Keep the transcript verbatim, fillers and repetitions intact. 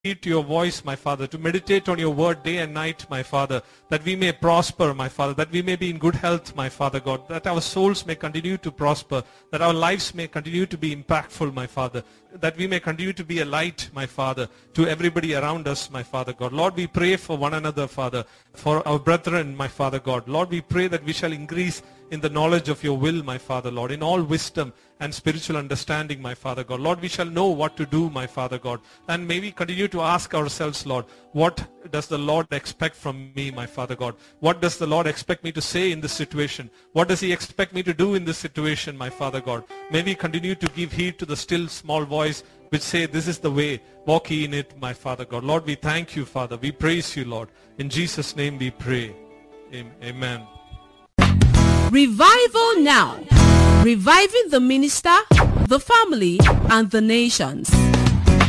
to your voice, my Father, to meditate on your word day and night, my Father, that we may prosper, my Father, that we may be in good health, my Father God, that our souls may continue to prosper, that our lives may continue to be impactful, my Father, that we may continue to be a light, my Father, to everybody around us, my Father God. Lord, we pray for one another, Father, for our brethren, my Father God. Lord, we pray that we shall increase in the knowledge of your will, my Father, Lord, in all wisdom and spiritual understanding, my Father God. Lord, we shall know what to do, my Father God. And may we continue to ask ourselves, Lord, what does the Lord expect from me, my Father God? What does the Lord expect me to say in this situation? What does he expect me to do in this situation, my Father God? May we continue to give heed to the still small voice which say, this is the way, walk ye in it, my Father God. Lord, we thank you, Father. We praise you, Lord. In Jesus' name we pray. Amen. Revival now. Reviving the minister, the family, and the nations.